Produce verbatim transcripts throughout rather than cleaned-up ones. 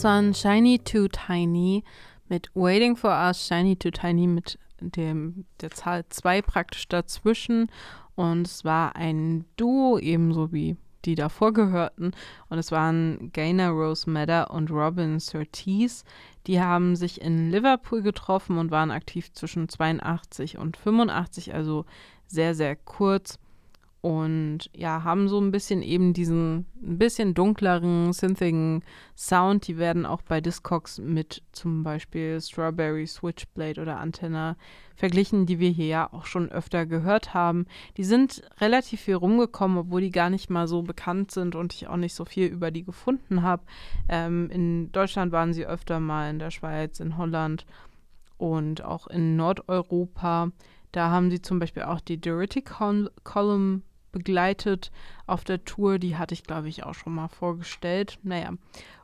Das waren Shiny Too Tiny mit Waiting for Us, Shiny Too Tiny mit dem, der Zahl zwei praktisch dazwischen. Und es war ein Duo, ebenso wie die davor gehörten. Und es waren Gaynor Rose Madder und Robin Surtees. Die haben sich in Liverpool getroffen und waren aktiv zwischen zweiundachtzig und fünfundachtzig, also sehr, sehr kurz. Und ja, haben so ein bisschen eben diesen ein bisschen dunkleren, synthigen Sound. Die werden auch bei Discogs mit zum Beispiel Strawberry Switchblade oder Antenna verglichen, die wir hier ja auch schon öfter gehört haben. Die sind relativ viel rumgekommen, obwohl die gar nicht mal so bekannt sind und ich auch nicht so viel über die gefunden habe. Ähm, in Deutschland waren sie öfter mal, in der Schweiz, in Holland und auch in Nordeuropa. Da haben sie zum Beispiel auch die Duritic Column begleitet auf der Tour. Die hatte ich, glaube ich, auch schon mal vorgestellt. Naja,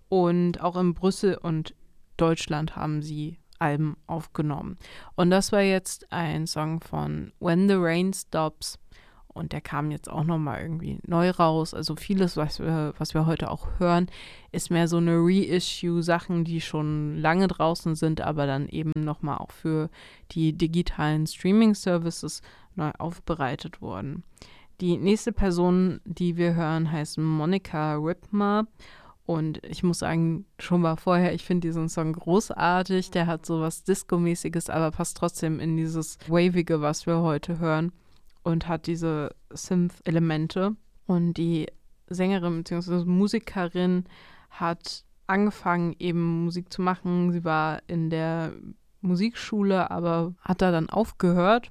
und auch in Brüssel und Deutschland haben sie Alben aufgenommen. Und das war jetzt ein Song von When the Rain Stops. Und der kam jetzt auch nochmal irgendwie neu raus. Also vieles, was wir, was wir heute auch hören, ist mehr so eine Reissue, Sachen, die schon lange draußen sind, aber dann eben nochmal auch für die digitalen Streaming-Services neu aufbereitet wurden. Die nächste Person, die wir hören, heißt Monica Ripmer. Und ich muss sagen, schon mal vorher, ich finde diesen Song großartig. Der hat so was Disco-mäßiges, aber passt trotzdem in dieses Wavige, was wir heute hören. Und hat diese Synth-Elemente. Und die Sängerin bzw. Musikerin hat angefangen, eben Musik zu machen. Sie war in der Musikschule, aber hat da dann aufgehört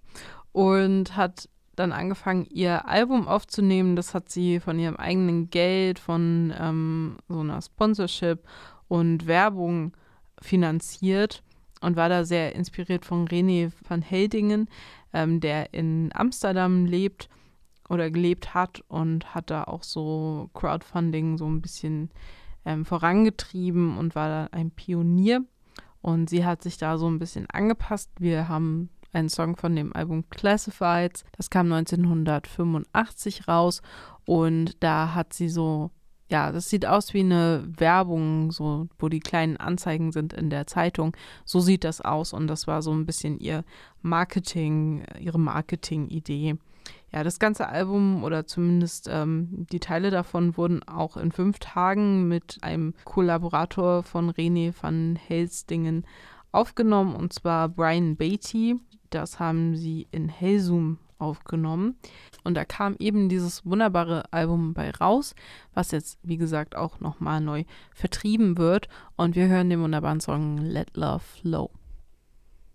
und hat dann angefangen, ihr Album aufzunehmen. Das hat sie von ihrem eigenen Geld, von ähm, so einer Sponsorship und Werbung finanziert und war da sehr inspiriert von René van Heldingen, ähm, der in Amsterdam lebt oder gelebt hat und hat da auch so Crowdfunding so ein bisschen ähm, vorangetrieben und war da ein Pionier. Und sie hat sich da so ein bisschen angepasst. Wir haben ein Song von dem Album Classifieds. Das kam neunzehnhundertfünfundachtzig raus und da hat sie so, ja, das sieht aus wie eine Werbung, so wo die kleinen Anzeigen sind in der Zeitung. So sieht das aus und das war so ein bisschen ihr Marketing, ihre Marketing-Idee. Ja, das ganze Album oder zumindest ähm, die Teile davon wurden auch in fünf Tagen mit einem Kollaborator von René van Helsdingen aufgenommen, und zwar Brian Beatty. Das haben sie in Helsum aufgenommen. Und da kam eben dieses wunderbare Album bei raus, was jetzt, wie gesagt, auch nochmal neu vertrieben wird. Und wir hören den wunderbaren Song Let Love Flow.